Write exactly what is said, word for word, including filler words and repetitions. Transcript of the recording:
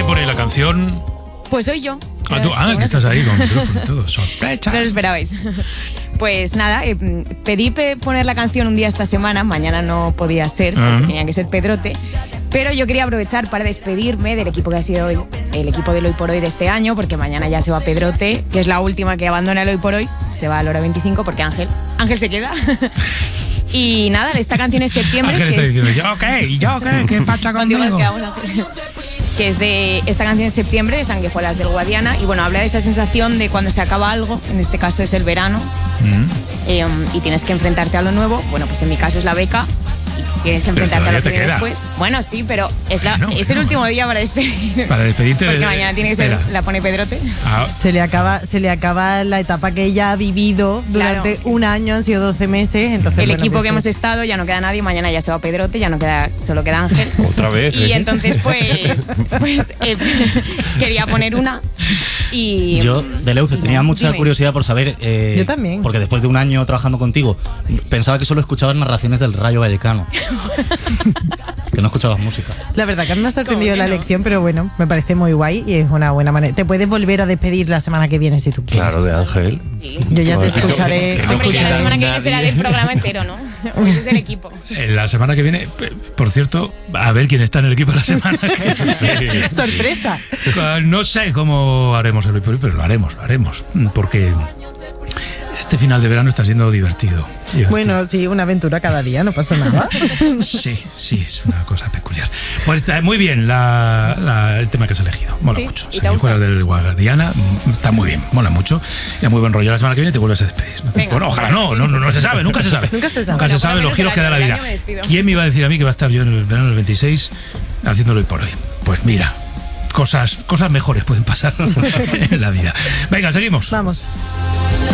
pone la canción? Pues soy yo. Ah, tú, ah que estás ahí con el micrófono y todo. Sorpresa. No lo esperabais. Pues nada, eh, pedí pe- poner la canción un día esta semana, mañana no podía ser, porque uh-huh. tenía que ser Pedrote, pero yo quería aprovechar para despedirme del equipo que ha sido el, el equipo del Hoy por Hoy de este año, porque mañana ya se va Pedrote, que es la última que abandona el Hoy por Hoy, se va a la hora veinticinco porque Ángel, Ángel se queda. Y nada, esta canción es septiembre. Ángel está es... diciendo, ¿yo qué? ¿Yo qué? ¿Qué pasa conmigo? Contigo nos quedamos, Ángel. Que es de esta canción es septiembre, de Sanguijuelas del Guadiana, y bueno, habla de esa sensación de cuando se acaba algo, en este caso es el verano, mm. eh, y tienes que enfrentarte a lo nuevo. Bueno, pues en mi caso es la beca, y tienes que enfrentarte a lo que viene después. Bueno, sí, pero es, la, bueno, es el bueno. último día para despedir. Para despedirte. Porque de, mañana tiene que ser, espera. la pone Pedrote. Ah. Se le acaba, se le acaba la etapa que ella ha vivido durante claro. un año, han sido doce meses. Entonces, el bueno, equipo pues que sí. hemos estado, ya no queda nadie, mañana ya se va Pedrote, ya no queda, solo queda Ángel. Otra vez. Y ¿eh? entonces, pues, pues eh, quería poner una. Y yo, Deleuze, tenía mucha dime. curiosidad por saber. Eh, yo también. Porque después de un año trabajando contigo, pensaba que solo escuchabas narraciones del Rayo Vallecano. Que no escuchabas música. La verdad que a mí me ha sorprendido la no? elección, pero bueno, me parece muy guay y es una buena manera. Te puedes volver a despedir la semana que viene si tú quieres. Claro, de Ángel. Sí. Yo ya te escucharé. Que no Hombre, ya la semana que viene será del programa entero, ¿no? O es del equipo. La semana que viene, por cierto, a ver quién está en el equipo la semana que viene. Sorpresa. No sé cómo haremos el pero lo haremos, lo haremos. Porque este final de verano está siendo divertido. divertido. Bueno, sí, una aventura cada día, no pasa nada. Sí, sí, es una cosa peculiar. Pues está muy bien la, la, el tema que has elegido. Mola ¿Sí? mucho. Sanguijuelas del Guadiana está muy bien, mola mucho. Ya muy buen rollo. La semana que viene te vuelves a despedir. ¿No? Bueno, ojalá no, no, no, no se sabe, nunca se sabe. Nunca se sabe, nunca bueno, se sabe los giros que da la vida. ¿Quién me iba a decir a mí que va a estar yo en el verano del veintiséis haciéndolo hoy por hoy? Pues mira, cosas, cosas mejores pueden pasar en la vida. Venga, seguimos. Vamos.